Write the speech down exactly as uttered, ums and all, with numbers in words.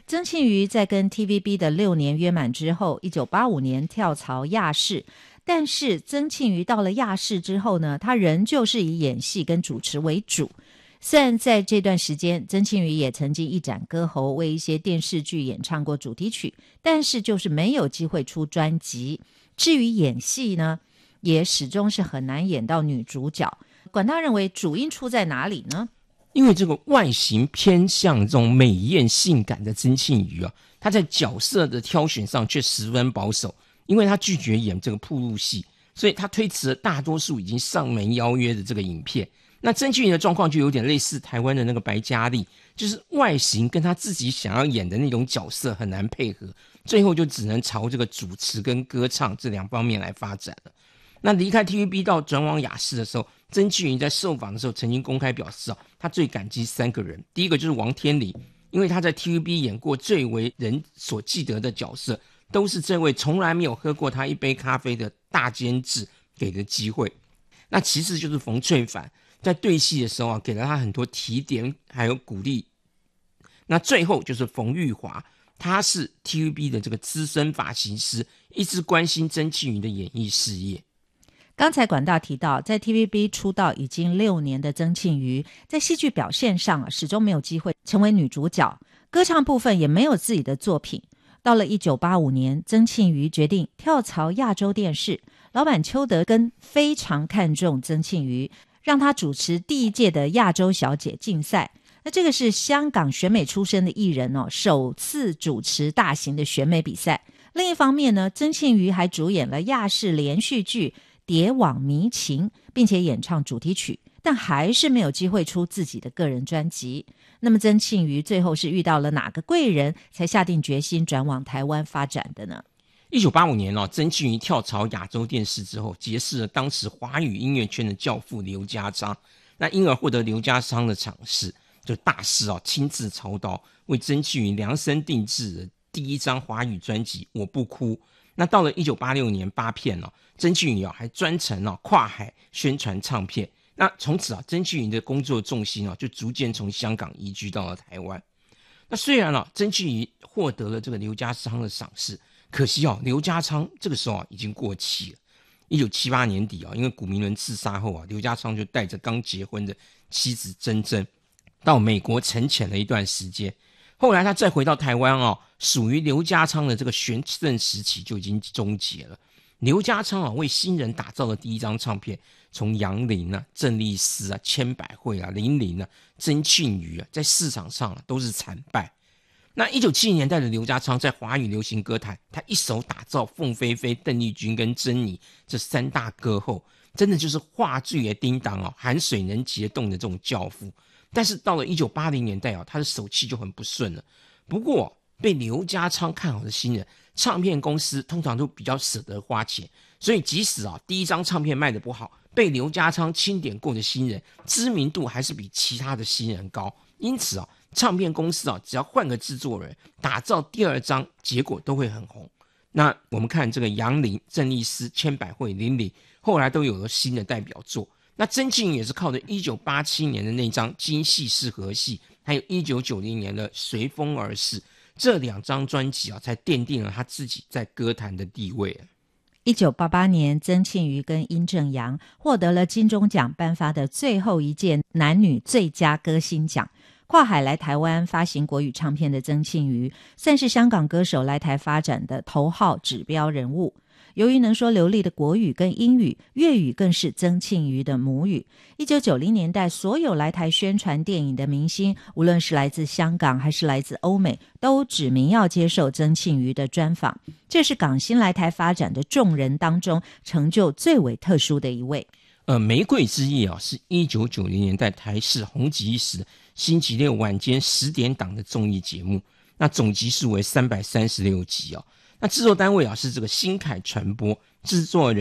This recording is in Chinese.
曾庆瑜在跟 T V B 的六年约满之后，一九八五年跳槽亚视。但是曾庆瑜到了亚视之后呢，他仍旧是以演戏跟主持为主。虽然在这段时间，曾庆瑜也曾经一展歌喉，为一些电视剧演唱过主题曲，但是就是没有机会出专辑。至于演戏呢，也始终是很难演到女主角。管大认为主因出在哪里呢？ 因为这个外形偏向这种美艳性感的曾庆瑜啊，他在角色的挑选上却十分保守，因为他拒绝演这个暴露戏，所以他推迟了大多数已经上门邀约的这个影片。那曾庆瑜的状况就有点类似台湾的那个白嘉莉，就是外形跟他自己想要演的那种角色很难配合，最后就只能朝这个主持跟歌唱这两方面来发展了。那离开 T V B 到转往亚视的时候，曾庆瑜在受访的时候曾经公开表示、哦、他最感激三个人。第一个就是王天林，因为他在 T V B 演过最为人所记得的角色，都是这位从来没有喝过他一杯咖啡的大监制给的机会。那其次就是冯翠凡，在对戏的时候啊，给了他很多提点还有鼓励。那最后就是冯玉华，他是 T V B 的这个资深发型师，一直关心曾庆瑜的演艺事业。 刚才管大提到，在 T V B 出道已经六年的曾庆瑜，在戏剧表现上、啊、始终没有机会成为女主角，歌唱部分也没有自己的作品。到了一九八五年，曾庆瑜决定跳槽亚洲电视，老板邱德根非常看重曾庆瑜，让他主持第一届的亚洲小姐竞赛。那这个是香港选美出身的艺人哦，首次主持大型的选美比赛。另一方面呢，曾庆瑜还主演了亚视连续剧蝶网迷情，并且演唱主题曲，但还是没有机会出自己的个人专辑。那么曾庆瑜最后是遇到了哪个贵人，才下定决心转往台湾发展的呢？ 一九八五年、哦、曾庆瑜跳槽亚洲电视之后，结识了当时华语音乐圈的教父刘家昌，那因而获得刘家昌的赏识，就大师、哦、亲自操刀，为曾庆瑜量身定制的第一张华语专辑《我不哭》。那到了一九八六年八片、哦、曾庆瑜、哦、还专程、哦、跨海宣传唱片。那从此啊，曾庆瑜的工作重心、啊、就逐渐从香港移居到了台湾。那虽然、啊、曾庆瑜获得了这个刘家昌的赏识，可惜、啊、刘家昌这个时候、啊、已经过气了。一九七八年底、啊、因为古明伦自杀后、啊、刘家昌就带着刚结婚的妻子珍珍到美国沉潜了一段时间。后来他再回到台湾、哦、属于刘家昌的这个全盛时期就已经终结了。刘家昌、啊、为新人打造的第一张唱片，从杨林啊、郑丽丝啊、千百惠啊、林林啊、曾庆瑜啊，在市场上、啊、都是惨败。那一九七零年代的刘家昌在华语流行歌坛，他一手打造凤飞飞、邓丽君跟珍妮这三大歌后，真的就是话剧也叮当、哦、含水能结冻的这种教父。但是到了一九八零年代、哦、他的手气就很不顺了。不过被刘家昌看好的新人，唱片公司通常都比较舍得花钱，所以即使、啊、第一张唱片卖得不好，被刘家昌钦点过的新人知名度还是比其他的新人高。因此、啊、唱片公司、啊、只要换个制作人打造第二张，结果都会很红。那我们看这个杨林、郑丽丝、千百惠、林林，后来都有了新的代表作。那曾庆瑜也是靠着一九八七年的那张《今夕是何夕》，还有一九九零年的《随风而逝》，这两张专辑、啊、才奠定了他自己在歌坛的地位。 一九八八年，曾庆瑜跟殷正阳获得了金钟奖颁发的最后一届男女最佳歌星奖。跨海来台湾发行国语唱片的曾庆瑜，算是香港歌手来台发展的头号指标人物。由于能说流利的国语跟英语，粤语更是曾庆瑜的母语。一九九零年代，所有来台宣传电影的明星，无论是来自香港还是来自欧美，都指名要接受曾庆瑜的专访。这是港星来台发展的众人当中成就最为特殊的一位。 呃，玫瑰之夜啊，是一九九零年代台视红极一时星期六晚间十点档的综艺节目，那总集数为三百三十六集啊。那制作单位啊是这个新凯传播，制作人